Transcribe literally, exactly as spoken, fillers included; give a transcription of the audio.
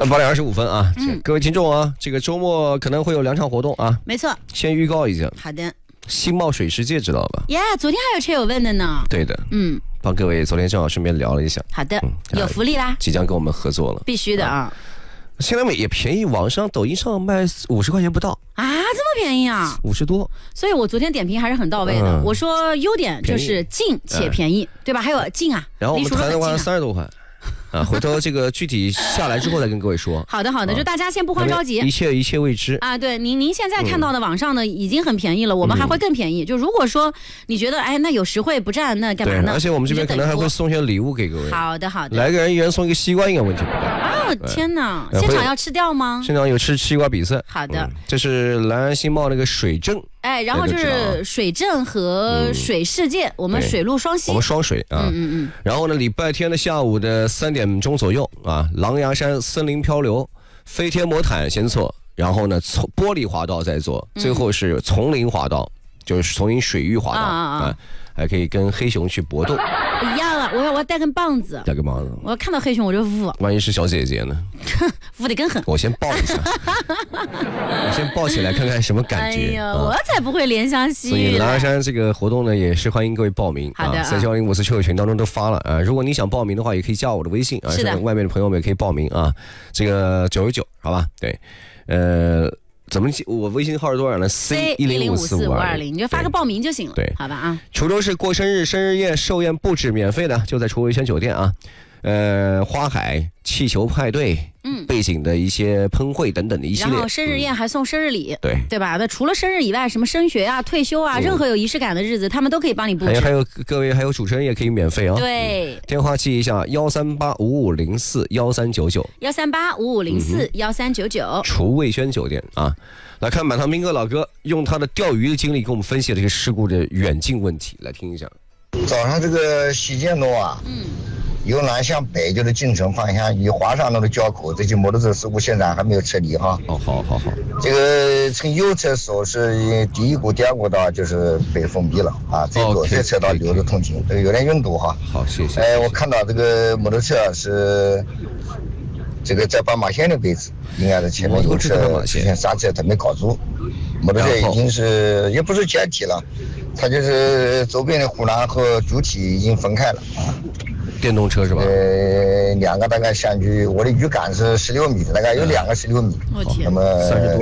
八点二十五分啊、嗯，各位听众啊，这个周末可能会有两场活动啊， 没错， 先预告一下。 好的。 新茂水世界知道吧？ 耶、yeah, 昨天还有车友问的呢。 对的，嗯，帮各位昨天正好顺便聊了一下。 好的，嗯、有福利啦， 即将跟我们合作了， 必须的啊。啊现在也便宜，网上抖音上卖五十块钱不到啊，这么便宜啊？ 五十多。 所以我昨天点评还是很到位的。嗯、我说优点就是近且便宜，对吧？还有近啊， 然后我们谈的话三十多块。啊，回头这个具体下来之后再跟各位说。 好的，好的，就大家先不慌着急， 一切一切未知啊。对，您您现在看到的网上呢、嗯、已经很便宜了，我们还会更便宜。嗯、就如果说你觉得哎，那有实惠不占，那干嘛呢？ 而且我们这边可能还会送些礼物给各位。 好的，好的， 来个人一人送一个西瓜，应该问题不大。 啊，天哪！现场要吃掉吗？ 现场有吃西瓜比赛。 好的、嗯， 这是蓝安新茂那个水镇。 哎，然后就是水镇和水世界，嗯、我们水陆双栖， 我们双水啊。嗯嗯嗯。然后呢，礼拜天的下午的三点钟左右啊，狼牙山森林漂流，飞天魔毯先做，然后呢，玻璃滑道再做，最后是丛林滑道，嗯、就是丛林水域滑道 啊, 啊, 啊，还可以跟黑熊去搏斗。 一样啊，我要我要带根棒子， 带根棒子， 我要看到黑熊我就捂。 万一是小姐姐呢？ 捂得更狠。 我先抱一下，我先抱起来看看什么感觉。 哎呀，啊、我才不会怜香惜玉。 所以狼牙山这个活动呢，也是欢迎各位报名。 好的， 在幺零五四车友群当中都发了啊。如果你想报名的话，也可以加我的微信啊。 是的， 外面的朋友们也可以报名啊。这个九十九，好吧？对，呃。怎么？我微信号是多少呢 ？C 一零五四五二零， 你就发个报名就行了。 对， 好吧啊。 滁州市过生日，生日宴寿宴布置免费的，就在滁威轩酒店啊。呃，花海气球派对，嗯，背景的一些喷绘等等的一系列。 然后生日宴还送生日礼， 嗯、对对吧？那除了生日以外，什么升学啊、退休啊，嗯、任何有仪式感的日子，他们都可以帮你布置。 还有还有各位还有主持人也可以免费啊。 对， 嗯、电话记一下：幺三八五五零四幺三九九， 幺三八五五零四幺三九九。 滁味轩酒店啊。来看满堂兵哥老哥用他的钓鱼的经历给我们分析了这个事故的远近问题，来听一下。 早上这个西涧路啊，嗯，由南向北就是进城方向与华山路的交口，这些摩托车事故现在还没有撤离哈。 哦，好好好。这个从右侧走是第一股、第二股道就是被封闭了啊，这左侧车道留着通行，这个有点拥堵哈。 好，谢谢。 哎，我看到这个摩托车是。这个在斑马线的位置，应该是前面有车出现刹车，他没搞住，摩托车已经是也不是解体了，它就是周边的护栏和主体已经分开了啊。 电动车是吧？ 呃，两个大概相距，我的预感是十六米，大概有两个十六米。 我天， 那么